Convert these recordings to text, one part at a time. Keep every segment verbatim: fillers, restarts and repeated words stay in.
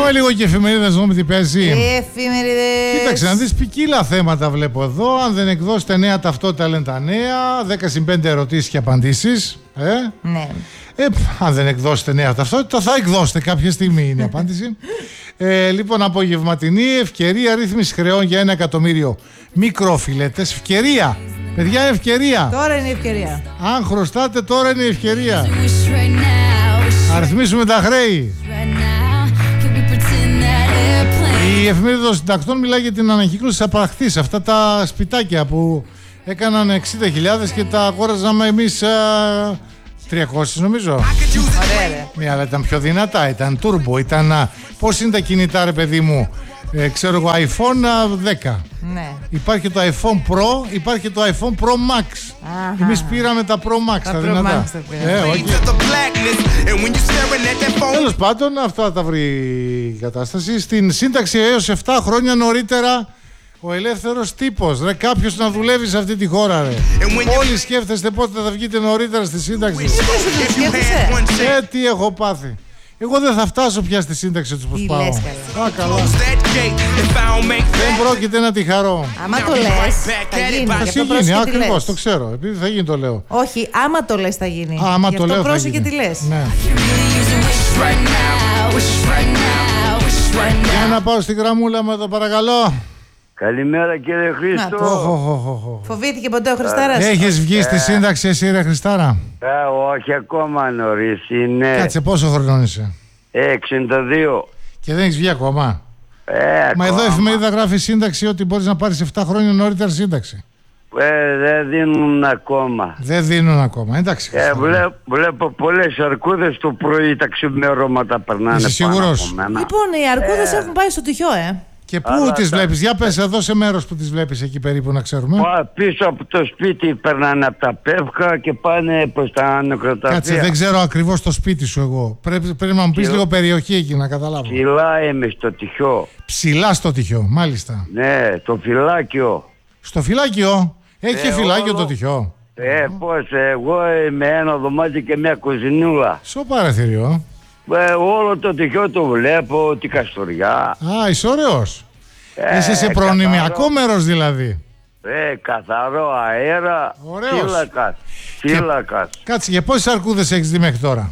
Πάμε λίγο και εφημερίδες, δούμε τι παίζει. Εφημερίδες. Κοίταξε να δεις, ποικίλα θέματα βλέπω εδώ. Αν δεν εκδώσετε νέα ταυτότητα, λένε τα νέα. δέκα συν πέντε ερωτήσεις και απαντήσεις. Ε? Ναι. Ε, αν δεν εκδώσετε νέα ταυτότητα, θα εκδώσετε κάποια στιγμή, είναι η απάντηση. Ε, λοιπόν, απογευματινή ευκαιρία ρύθμιση χρεών για ένα εκατομμύριο μικρόφιλετες. Ευκαιρία! Παιδιά, ευκαιρία! Τώρα είναι η ευκαιρία. Αν χρωστάτε, τώρα είναι η ευκαιρία. Αριθμίσουμε τα χρέη. Η εφημερίδα των συντακτών μιλάει για την ανακύκλωση της απαραχθής. Αυτά τα σπιτάκια που έκαναν εξήντα χιλιάδες και τα αγόραζαμε εμείς α, τριακόσιες νομίζω. Ωραία. Ναι, αλλά ήταν πιο δυνατά, ήταν turbo, ήταν... Α, πώς είναι τα κινητά ρε παιδί μου, ε, ξέρω εγώ, iPhone δέκα. Ναι. Υπάρχει το iPhone Pro, υπάρχει το iPhone Pro Max. Αχα. Εμείς πήραμε τα Pro Max, τα, Τα Pro δυνατά. Max τα πήραμε. Ε, όχι. Τέλος πάντων, αυτά τα βρει η κατάσταση. Στην σύνταξη έως επτά χρόνια νωρίτερα ο ελεύθερος τύπος. Ρε, κάποιος να δουλεύει σε αυτή τη χώρα, ρε. Όλοι σκέφτεστε πότε θα βγείτε νωρίτερα στη σύνταξη. Ε, τι έχω πάθει. Εγώ δεν θα φτάσω πια στη σύνταξη τους πως Τι πάω. λες, καλά. Α, καλά. Δεν πρόκειται να τη χαρώ. Άμα το λες, θα γίνει. Θα Γι' αυτό γίνει, πρόσεχε τι ακριβώς, λες. το ξέρω. Επειδή θα γίνει το λέω. Όχι, άμα το λες θα γίνει. Α, άμα Γι' το αυτό λέω θα πρόσεχε γίνει. τι λες. Ναι. Για να πάω στην γραμμούλα με εδώ, παρακαλώ. Καλημέρα κύριε Χρήστο. Να το. Οχ, οχ, οχ, οχ. Φοβήθηκε ποτέ ο Χριστάρας? Έχεις βγει στη σύνταξη εσύ ρε Χριστάρα? Ε, όχι ακόμα νωρίς είναι. Κάτσε, πόσο χρονών είσαι? εξήντα δύο. Και δεν έχεις βγει ακόμα? Ε, Μα ακόμα. εδώ η εφημερίδα γράφει σύνταξη ότι μπορείς να πάρεις επτά χρόνια νωρίτερα σύνταξη. Ε, δεν δίνουν ακόμα. Δεν δίνουν ακόμα, εντάξει. Ε, βλέ, βλέπω πολλές αρκούδες το πρωί τα ξημερώματα περνάνε. Είσαι πάνω σίγουρος? από μένα. Λοιπόν, οι αρκούδες έχουν πάει στο τυχιό, ε. Και πού Αλλά τις τα- βλέπεις? Για πες εδώ σε μέρος που τις βλέπεις εκεί περίπου να ξέρουμε. Πα- Πίσω από το σπίτι περνάνε από τα πεύκα και πάνε προς τα νεκροταφεία. Κάτσε, δεν ξέρω ακριβώς το σπίτι σου εγώ. Πρέπει, πρέπει να μου πεις Ψηλό. λίγο περιοχή εκεί να καταλάβω. Ψηλά είμαι στο τυχιό. Ψηλά στο τυχιό, μάλιστα. Ναι, το φυλάκιο. Στο φυλάκιο. Έχει και Ε, φυλάκιο όλο- το τυχιό. Ε, πώς, εγώ είμαι ένα δωμάτιο και μια κουζινούλα. Στο παραθυριό. Ε, όλο το τυχιό το βλέπω, τη Καστοριά. Α, είσαι ωραίος. Ε, Είσαι σε καθαρό. προνημιακό μέρος δηλαδή. Ε, καθαρό αέρα, Ωραίος. φύλακας, φύλακας. Κάτσε, και πόσες αρκούδες έχεις δει μέχρι τώρα?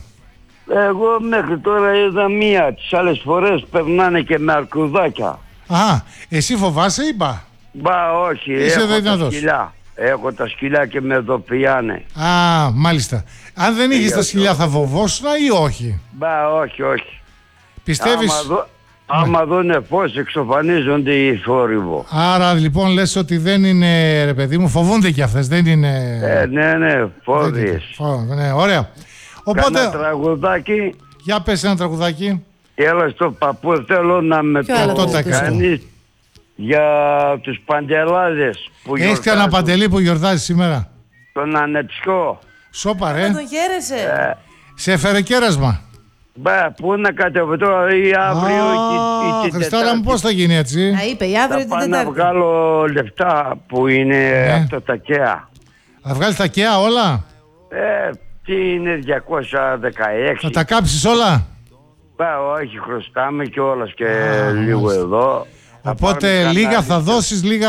Εγώ μέχρι τώρα είδα μία, τις άλλες φορές περνάνε και με αρκουδάκια. Α, εσύ φοβάσαι είπα. Μπα όχι, Είσαι έχω τα δυνατός. σκυλιά. Έχω τα σκυλιά και με ειδοποιάνε. Α, μάλιστα. Αν δεν είχες τα όχι, σκυλιά θα φοβόσουν ή όχι? Μπα όχι, όχι. Πιστεύεις? Άμα, δω, άμα δούνε φως εξοφανίζονται οι θόρυβο. Άρα λοιπόν λες ότι δεν είναι, ρε παιδί μου, φοβούνται κι αυτές, δεν είναι... Ε, ναι, ναι, δεν φόβιες. είναι. Φο- ναι, ωραία. Κάνα Οπότε, τραγουδάκι, για πες ένα τραγουδάκι. έλα στο παππού, θέλω να με Ποιο άλλο το τραγουδάκι? κάνεις για τους παντελάδες που Έχεις κανένα γιορτάζουν παντελή που γιορτάζει σήμερα? τον Ανετσιό. Σώπα Να ρε. τον χαίρεσαι. Σε έφερε κέρασμα. Μπα, πού να κατεβώ τώρα ή αύριο ή- ή Α, την Χριστάρα μου, Τετάρτη. πώς θα γίνει έτσι? Να είπε, η αύριο Θα την πάω να Τετάρτη. βγάλω λεφτά που είναι Ναι. από τα ΚΕΑ. Θα βγάλεις τα κέα όλα? Ε, τι είναι διακόσια δεκαέξι. Θα τα κάψεις όλα? Μπα, όχι, χρωστάμε κιόλας και Α, λίγο μάλιστα. εδώ. Θα Οπότε πάρουμε λίγα κανένα θα λίτρο. δώσεις, λίγα...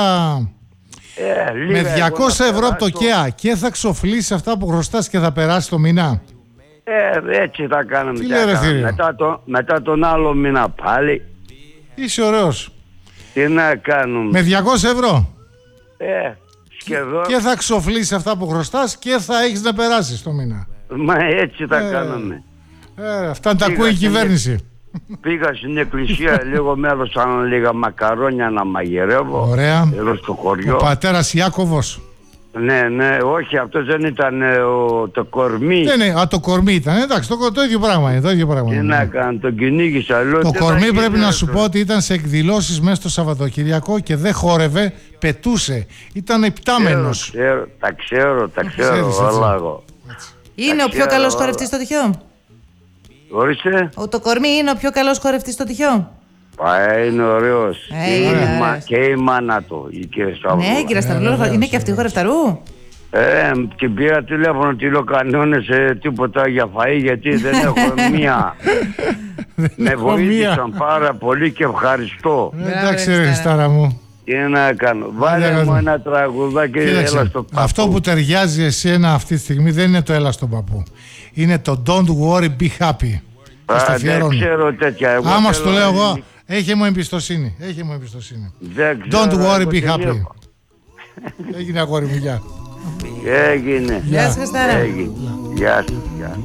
Ε, λίγα Με εγώ διακόσια να ευρώ από το περάσω. ΚΕΑ και θα ξοφλήσεις αυτά που χρωστάς και θα περάσει το μήνα. Ε, έτσι θα κάνουμε. Τι τι λέει, θα ρε, κάνουμε. θύριο? μετά, το, μετά τον άλλο μήνα πάλι. Είσαι ωραίος. Τι να κάνουμε. Με διακόσια ευρώ. Ε, σχεδόν. Και θα ξοφλήσεις αυτά που χρωστάς και θα έχεις να περάσεις το μήνα. Μα έτσι θα Ε, κάνουμε. Ε, αυτά τα Πήγα ακούει η στην- κυβέρνηση. Πήγα στην εκκλησία λίγο μέλωσαν λίγα μακαρόνια να μαγειρεύω. Ωραία. Εδώ στο Ο χωριό. πατέρας Ιάκωβος. Ναι, ναι, όχι, αυτό δεν ήταν ε, ο, το κορμί. Ναι, ναι, α, το κορμί ήταν. Εντάξει, το, το ίδιο πράγμα είναι. Το ίδιο πράγμα Τι είναι. να κάνω, τον κυνήγησα. Λέω, Το τι θα κορμί γίνει, πρέπει να ρε, σου το- πω ότι ήταν σε εκδηλώσεις μέσα στο Σαββατοκυριακό και δεν χόρευε, πετούσε. Ήταν υπτάμενος. Ξέρω, ξέρω, τα ξέρω, τα ξέρω Ξέρεις, έτσι. όλα εγώ. Είναι Τα ο πιο ξέρω καλός όλα. χορευτής στο τυχιό. Ορίστε. Ο, το κορμί είναι ο πιο καλός χορευτής στο τυχιό. Α, είναι ωραίος. Ε, Και είναι η μα- ωραίος. Και η μάνα του, η κυρία Σταυρούλα. Ναι, κύριε Σταυρούλα, είναι και αυτή χορευταρού. Ε, την πήρα τηλέφωνο, τι λέω κανόνες, ε, τίποτα για φαΐ, γιατί δεν έχω μία. Με βοήθησαν πάρα πολύ και ευχαριστώ. Εντάξει ρε Χριστάρα μου. Τι να κάνω, βάλε μου ένα τραγουδάκι, έλα στον παππού. Αυτό που ταιριάζει εσένα αυτή τη στιγμή δεν είναι το έλα στον παππού. Είναι το don't worry, be happy. Α, δεν ξέρω τέτοια. Εγώ άμα σου το λέω εγώ, έχει μου εμπιστοσύνη. Έχει μου εμπιστοσύνη. Don't worry, be happy. Έγινε αγόρι μου, γεια. Έγινε. Γεια σας Χριστάρα. Γεια σας. Γεια.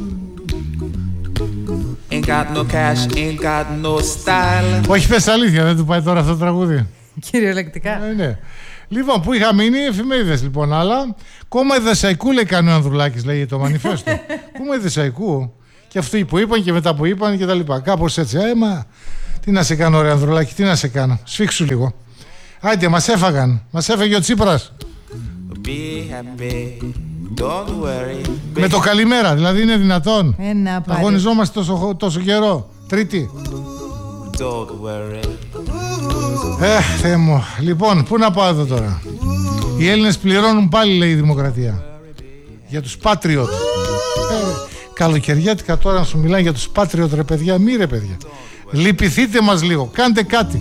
Ain't got no cash, ain't got no style. Όχι, πες αλήθεια, δεν του πάει τώρα αυτό το τραγούδι. Κυριολεκτικά. Ναι, ναι. Λοιπόν, που είχα μείνει, εφημερίδες λοιπόν, άλλα. Κόμμα Δεσσαϊκού λέει κάνει ο Ανδρουλάκης, λέει το μανιφέστο. Κόμμα Δεσσαϊκού. Και αυτοί που είπαν και μετά που είπαν και τα λοιπά. Κάπως έτσι. Ε, μα τι να σε κάνω, ρε Ανδρουλάκη, τι να σε κάνω. Σφίξου λίγο. Άιντε, μας έφαγαν. Μας έφαγε ο Τσίπρας. Με το καλημέρα, δηλαδή είναι δυνατόν. Ε, να πάρει. Αγωνιζόμαστε τόσο, τόσο καιρό. Τρίτη. Ε, Θεέ μου. Λοιπόν, πού να πάω εδώ τώρα. Οι Έλληνες πληρώνουν πάλι, λέει η Δημοκρατία. Για τους Patriot. Ε, καλοκαιριάτικα τώρα να σου μιλάνε για τους Patriot, ρε παιδιά. Μη ρε παιδιά. Λυπηθείτε μας λίγο. Κάντε κάτι.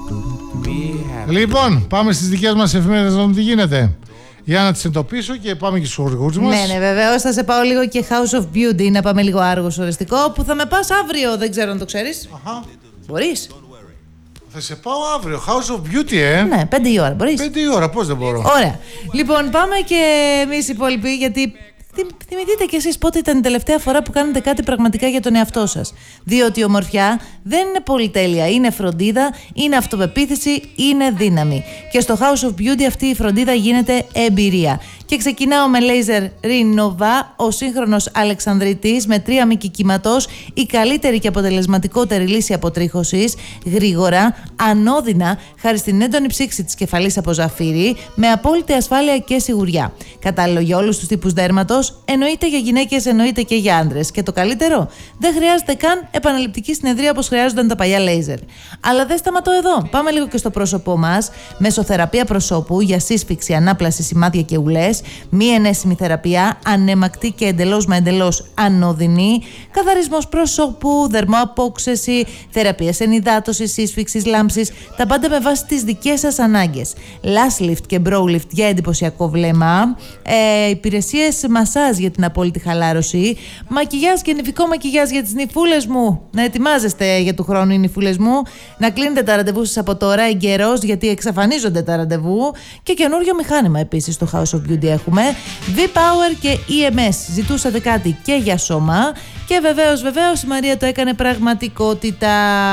Λοιπόν, πάμε στις δικές μας εφημερίδες να δούμε τι γίνεται. Για να τις εντοπίσω και πάμε και στους χορηγούς μας. Ναι, ναι, βεβαίως. Θα σε πάω λίγο και House of Beauty, να πάμε λίγο άργος οριστικό, που θα με πας αύριο, δεν ξέρω αν το ξέρεις. Αχα. Μπορείς? Θα σε πάω αύριο, House of Beauty, ε. Ναι, πέντε η ώρα, μπορείς? Πέντε η ώρα, πώς δεν μπορώ. Ωραία. Λοιπόν, πάμε και εμείς οι υπόλοιποι, γιατί θυμηθείτε κι εσείς πότε ήταν η τελευταία φορά που κάνετε κάτι πραγματικά για τον εαυτό σας. Διότι η ομορφιά δεν είναι πολυτέλεια, είναι φροντίδα, είναι αυτοπεποίθηση, είναι δύναμη. Και στο House of Beauty αυτή η φροντίδα γίνεται εμπειρία. Και ξεκινάω με Laser Renova, ο σύγχρονος Αλεξανδρίτης με τρία μήκη κύματος, η καλύτερη και αποτελεσματικότερη λύση αποτρίχωσης, γρήγορα, ανώδυνα, χάρη στην έντονη ψήξη της κεφαλής από ζαφύρι, με απόλυτη ασφάλεια και σιγουριά. Κατάλληλο για όλους τους τύπους δέρματος, εννοείται για γυναίκες, εννοείται και για άντρες. Και το καλύτερο, δεν χρειάζεται καν επαναληπτική συνεδρία όπως χρειάζονταν τα παλιά Laser. Αλλά δεν σταματώ εδώ. Πάμε λίγο και στο πρόσωπό μας. Μεσοθεραπεία προσώπου για σύσφυξη, ανάπλαση, σημάδια και ουλές. Μη ενέσιμη θεραπεία, ανέμακτη και εντελώς μα εντελώς ανώδυνη. Καθαρισμός προσώπου, δερμοαπόξεση, θεραπείες ενυδάτωσης, σύσφυξης, λάμψης. Τα πάντα με βάση τις δικές σας ανάγκες. Lash lift και brow lift για εντυπωσιακό βλέμμα. Ε, υπηρεσίες μασάζ για την απόλυτη χαλάρωση. Μακιγιάζ και νηφικό μακιγιάζ για τις νυφούλες μου. Να ετοιμάζεστε για του χρόνου οι νυφούλες μου. Να κλείνετε τα ραντεβού σας από τώρα εγκαιρός, γιατί εξαφανίζονται τα ραντεβού. Και καινούριο μηχάνημα επίσης στο House of Beauty έχουμε. V-Power και ι εμ ες. Ζητούσατε κάτι και για σώμα. Και βεβαίως, βεβαίως η Μαρία το έκανε πραγματικότητα.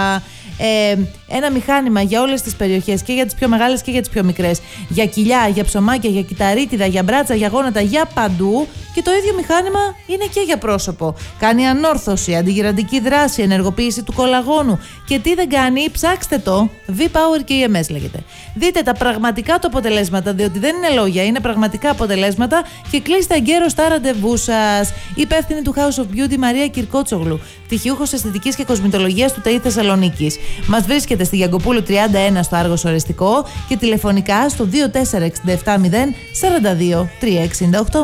Ε, ένα μηχάνημα για όλες τις περιοχές, και για τις πιο μεγάλες και για τις πιο μικρές. Για κοιλιά, για ψωμάκια, για κυταρίτιδα, για μπράτσα, για γόνατα, για παντού. Και το ίδιο μηχάνημα είναι και για πρόσωπο. Κάνει ανόρθωση, αντιγυραντική δράση, ενεργοποίηση του κολαγόνου. Και τι δεν κάνει, ψάξτε το. V-Power και ι εμ ες λέγεται. Δείτε τα πραγματικά του αποτελέσματα, διότι δεν είναι λόγια, είναι πραγματικά αποτελέσματα. Και κλείστε εγκαίρως τα ραντεβού σας. Υπεύθυνη του House of Beauty Μαρία Κυρκότσογλου, πτυχιούχος αισθητικής και κοσμητολογίας του ΤΕΙ Θεσσαλονίκης. Μας βρίσκεται στη Γιαγκοπούλου τριάντα ένα στο Άργος Οριστικό και τηλεφωνικά στο δύο τέσσερα έξι επτά μηδέν τέσσερα δύο τρία εξήντα οκτώ.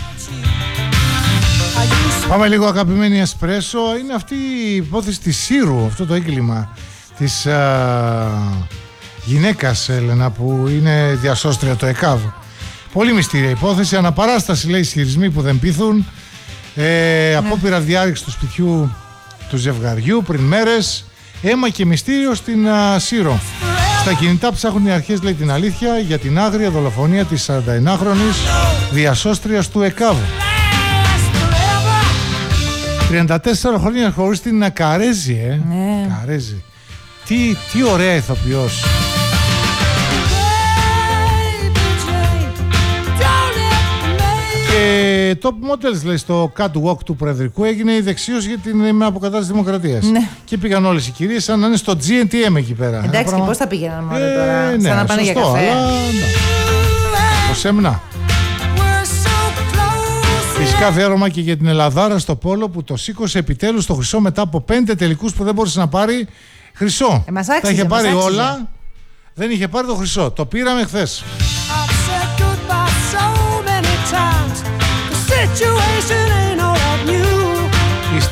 Πάμε λίγο, αγαπημένη Εσπρέσο. Είναι αυτή η υπόθεση της Σύρου, αυτό το έγκλημα της α, γυναίκας, Έλενα, που είναι διασώστρια το ΕΚΑΒ. Πολύ μυστήρια υπόθεση. Αναπαράσταση, λέει, ισχυρισμοί που δεν πείθουν. Ε, ναι. Απόπειρα διάρρηξη του σπιτιού του ζευγαριού πριν μέρες. Αίμα και μυστήριο στην α, Σύρο. Στα κινητά ψάχνουν οι αρχές, λέει, την αλήθεια για την άγρια δολοφονία της σαρανταενάχρονης διασώστριας του ΕΚΑΒ. τριάντα τέσσερα χρόνια χωρίς την Καρέζη, ε. Ναι. Καρέζη. Τι, τι ωραία ηθοποιός. Και top models, λέει, στο catwalk του Προεδρικού έγινε η δεξίωση για την αποκατάσταση Δημοκρατίας. Ναι. Και πήγαν όλες οι κυρίες σαν να είναι στο τζι εν τι εμ εκεί πέρα. Εντάξει, πράγμα... και πώς θα πήγαιναν μόνο ε, τώρα, ναι, σαν να πάνε σωστό, για καφέ. Αλλά, ναι. Σεμνά. Φυσικά αφιέρωμα και για την Ελλαδάρα στο πόλο που το σήκωσε επιτέλους στο χρυσό μετά από πέντε τελικούς που δεν μπορούσε να πάρει χρυσό. Ε, μας άξιζε, τα είχε μας πάρει άξιζε. όλα, δεν είχε πάρει το χρυσό. Το πήραμε χθες.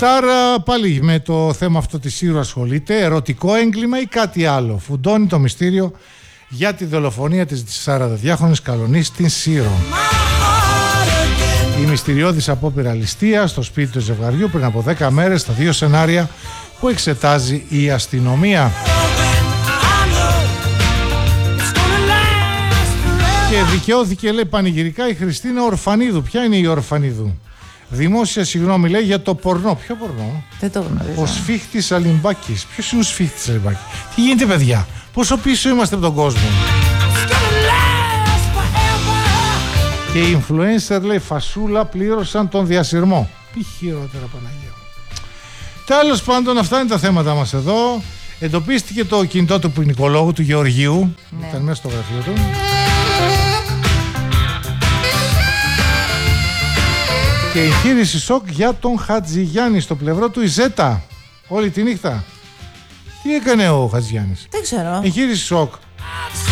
Σταρ πάλι με το θέμα αυτό της Σύρου ασχολείται. Ερωτικό έγκλημα ή κάτι άλλο? Φουντώνει το μυστήριο για τη δολοφονία της σαρανταδυάχρονης Καλονής στην Σύρο. Η μυστηριώδης απόπειρα ληστείας στο σπίτι του ζευγαριού πριν από δέκα μέρες, στα δύο σενάρια που εξετάζει η αστυνομία. Και δικαιώθηκε, λέει, πανηγυρικά η Χριστίνα Ορφανίδου. Ποια είναι η Ορφανίδου? Δημόσια συγγνώμη, λέει, για το πορνό. Ποιο πορνό? Δεν το γνωρίζω. Ο Σφίχτης Αλιμπάκης. Ποιος είναι ο Σφίχτης Αλιμπάκης? Τι γίνεται, παιδιά? Πόσο πίσω είμαστε από τον κόσμο? Και οι influencer, λέει, φασούλα πλήρωσαν τον διασυρμό. Τι χειρότερα, Παναγία. Τέλος πάντων, αυτά είναι τα θέματα μας εδώ. Εντοπίστηκε το κινητό του ποινικολόγου του Γεωργίου. Ναι. Ήταν μέσα στο γραφείο του. Και εγχείρηση σοκ για τον Χατζηγιάννη στο πλευρό του η Ζέτα. Όλη τη νύχτα. Τι έκανε ο Χατζηγιάννης? Δεν ξέρω. Εγχείρηση σοκ.